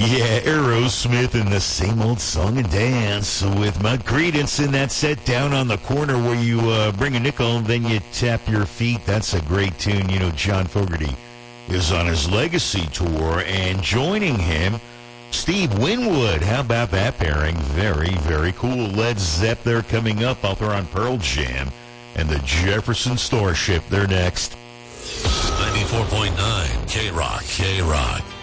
Yeah, Aerosmith and the same old song and dance with Mud Creedence in that set down on the corner where you bring a nickel and then you tap your feet. That's a great tune. You know, John Fogerty is on his Legacy tour, and joining him, Steve Winwood. How about that pairing? Very, very cool. Led Zepp, they're coming up out there on Pearl Jam, and the Jefferson Starship, they're next. 94.9 K-Rock, K-Rock.